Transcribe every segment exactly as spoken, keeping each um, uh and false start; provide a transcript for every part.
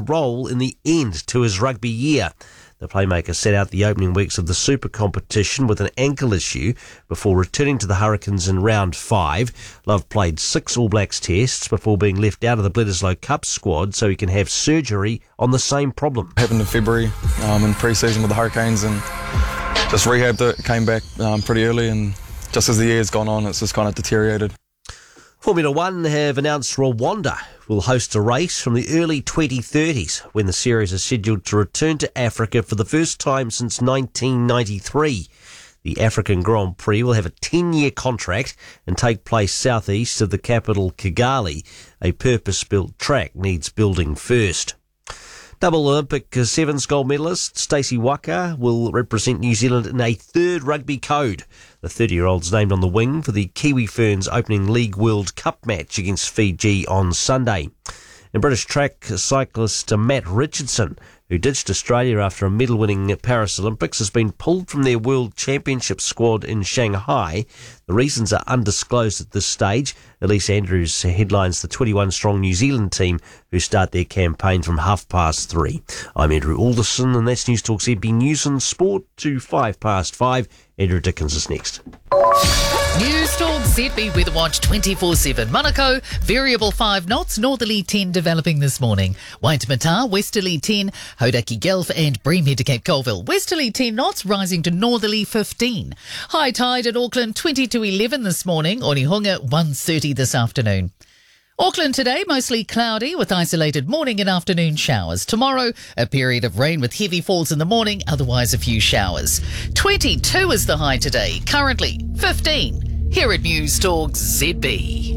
role in the end to his rugby year. The playmaker set out the opening weeks of the Super competition with an ankle issue before returning to the Hurricanes in round five. Love played six All Blacks tests before being left out of the Bledisloe Cup squad so he can have surgery on the same problem. Happened in February um, in pre-season with the Hurricanes, and just rehabbed it, came back um, pretty early, and just as the year's gone on, it's just kind of deteriorated. Formula One have announced Rwanda will host a race from the early twenty thirties when the series is scheduled to return to Africa for the first time since nineteen ninety-three. The African Grand Prix will have a ten-year contract and take place southeast of the capital, Kigali. A purpose-built track needs building first. Double Olympic sevens gold medalist Stacey Waka will represent New Zealand in a third rugby code. The thirty-year-old's named on the wing for the Kiwi Ferns opening League World Cup match against Fiji on Sunday. And British track cyclist Matt Richardson, who ditched Australia after a medal-winning Paris Olympics, has been pulled from their World Championship squad in Shanghai. The reasons are undisclosed at this stage. Elise Andrews headlines the twenty-one-strong New Zealand team who start their campaign from half past three. I'm Andrew Alderson, and that's News Talk Z B News and Sport to five past five. Andrew Dickens is next. News Talk Z B Weather Watch twenty-four seven. Manukau, variable five knots, northerly ten developing this morning. Waitemata, westerly ten. Hauraki Gulf and Breamhead to Cape Colville. Westerly ten knots, rising to northerly fifteen. High tide at Auckland twenty to eleven this morning. Onehunga one thirty this afternoon. Auckland today, mostly cloudy with isolated morning and afternoon showers. Tomorrow, a period of rain with heavy falls in the morning, otherwise a few showers. twenty-two is the high today, currently fifteen. Here at News Talk Z B.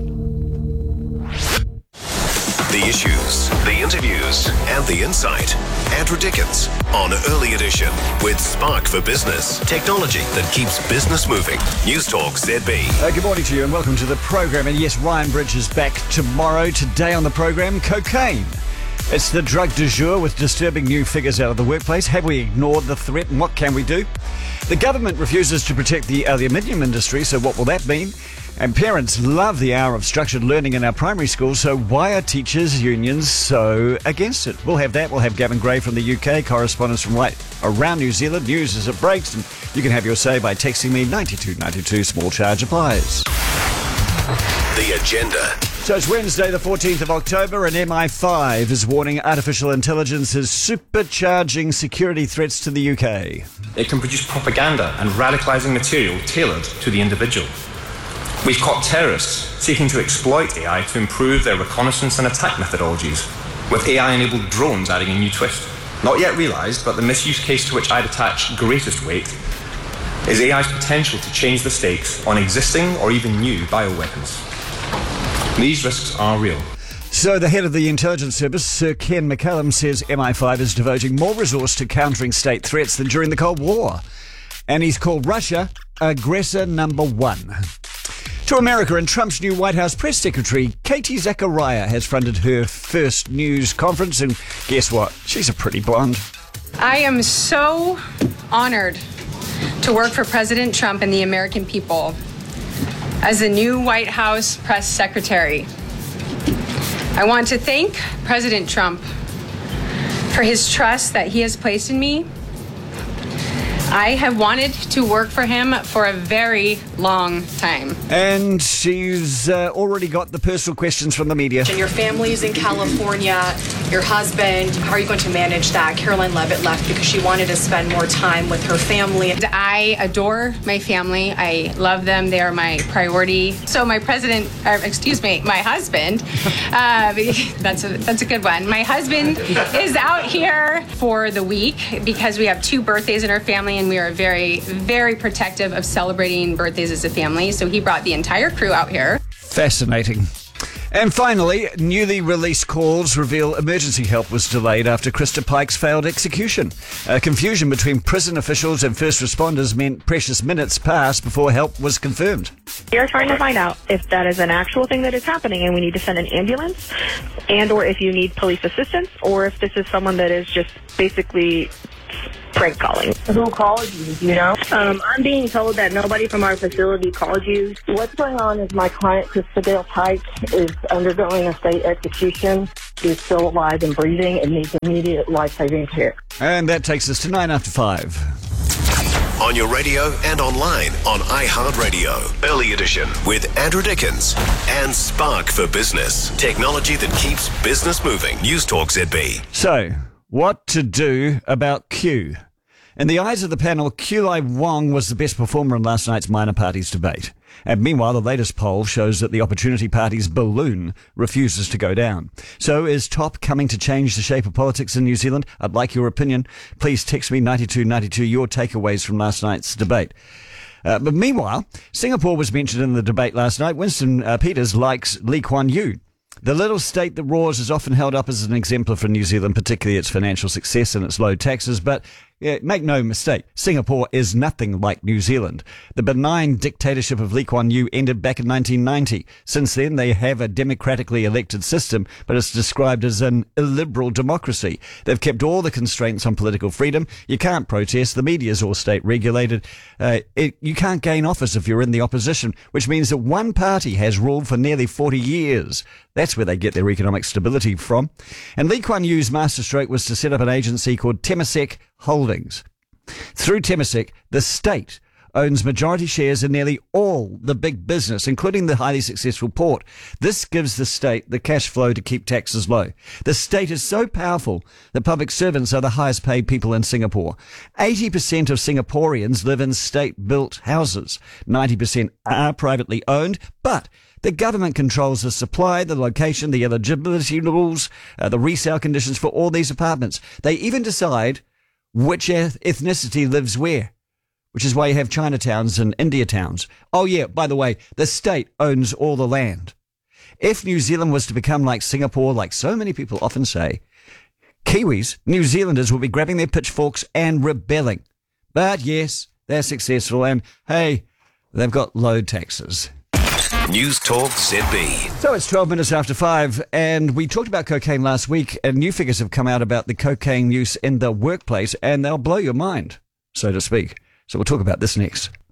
The issues, the interviews, and the insight. Andrew Dickens on Early Edition with Spark for Business. Technology that keeps business moving. News Talk Z B. Uh, good morning to you and welcome to the programme. And yes, Ryan Bridge is back tomorrow. Today on the programme, cocaine. It's the drug du jour with disturbing new figures out of the workplace. Have we ignored the threat and what can we do? The government refuses to protect the aluminium industry, so what will that mean? And parents love the hour of structured learning in our primary schools, so why are teachers' unions so against it? We'll have that. We'll have Gavin Gray from the U K, correspondents from right around New Zealand, news as it breaks, and you can have your say by texting me ninety-two ninety-two, small charge applies. The agenda. So it's Wednesday the fourteenth of October, and M I five is warning artificial intelligence is supercharging security threats to the U K. It can produce propaganda and radicalising material tailored to the individual. We've caught terrorists seeking to exploit A I to improve their reconnaissance and attack methodologies, with A I-enabled drones adding a new twist. Not yet realised, but the misuse case to which I'd attach greatest weight is A I's potential to change the stakes on existing or even new bioweapons. These risks are real. So the head of the intelligence service, Sir Ken McCallum, says M I five is devoting more resource to countering state threats than during the Cold War. And he's called Russia aggressor number one. To America, and Trump's new White House press secretary, Katie Zachariah, has fronted her first news conference, and guess what? She's a pretty blonde. I am so honored to work for President Trump and the American people as the new White House press secretary. I want to thank President Trump for his trust that he has placed in me. I have wanted to work for him for a very long time. And she's uh, already got the personal questions from the media. And your family's in California, your husband, how are you going to manage that? Caroline Levitt left because she wanted to spend more time with her family. I adore my family. I love them. They are my priority. So my president, or excuse me, my husband, uh, that's, a, that's a good one. My husband is out here for the week because we have two birthdays in our family, and we are very, very protective of celebrating birthdays as a family. So he brought the entire crew out here. Fascinating. And finally, newly released calls reveal emergency help was delayed after Krista Pike's failed execution. Uh, confusion between prison officials and first responders meant precious minutes passed before help was confirmed. We are trying to find out if that is an actual thing that is happening and we need to send an ambulance, and or if you need police assistance, or if this is someone that is just basically prank calling. Who called you, do you know? Um, I'm being told that nobody from our facility called you. What's going on is my client, Christabel Pike, is undergoing a state execution. She's still alive and breathing and needs immediate life-saving care. And that takes us to nine after five. On your radio and online on iHeartRadio. Early Edition with Andrew Dickens and Spark for Business. Technology that keeps business moving. News Talk Z B. So, what to do about Q? In the eyes of the panel, Q Lai Wong was the best performer in last night's minor parties debate. And meanwhile, the latest poll shows that the Opportunity Party's balloon refuses to go down. So is Top coming to change the shape of politics in New Zealand? I'd like your opinion. Please text me ninety-two ninety-two your takeaways from last night's debate. Uh, but meanwhile, Singapore was mentioned in the debate last night. Winston uh, Peters likes Lee Kuan Yew. The little state that roars is often held up as an exemplar for New Zealand, particularly its financial success and its low taxes. But yeah, make no mistake, Singapore is nothing like New Zealand. The benign dictatorship of Lee Kuan Yew ended back in nineteen ninety. Since then, they have a democratically elected system, but it's described as an illiberal democracy. They've kept all the constraints on political freedom. You can't protest. The media is all state regulated. Uh, it, you can't gain office if you're in the opposition, which means that one party has ruled for nearly forty years. That's where they get their economic stability from. And Lee Kuan Yew's masterstroke was to set up an agency called Temasek Holdings. Through Temasek, the state owns majority shares in nearly all the big business, including the highly successful port. This gives the state the cash flow to keep taxes low. The state is so powerful that public servants are the highest paid people in Singapore. eighty percent of Singaporeans live in state-built houses. ninety percent are privately owned, but the government controls the supply, the location, the eligibility rules, uh, the resale conditions for all these apartments. They even decide which ethnicity lives where, which is why you have Chinatowns and India towns. Oh yeah, by the way, the state owns all the land. If New Zealand was to become like Singapore, like so many people often say, Kiwis, New Zealanders, will be grabbing their pitchforks and rebelling. But yes, they're successful and hey, they've got low taxes. News Talk Z B. So it's twelve minutes after five, and we talked about cocaine last week, and new figures have come out about the cocaine use in the workplace, and they'll blow your mind, so to speak. So we'll talk about this next.